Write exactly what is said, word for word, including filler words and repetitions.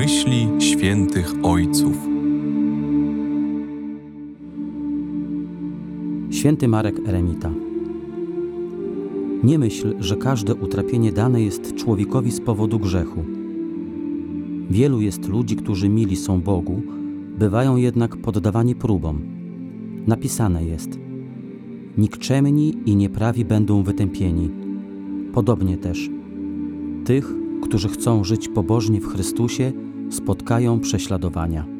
Myśli świętych ojców. Święty Marek Eremita. Nie myśl, że każde utrapienie dane jest człowiekowi z powodu grzechu. Wielu jest ludzi, którzy mili są Bogu, bywają jednak poddawani próbom. Napisane jest: nikczemni i nieprawi będą wytępieni. Podobnie też tych, którzy chcą żyć pobożnie w Chrystusie, spotkają prześladowania.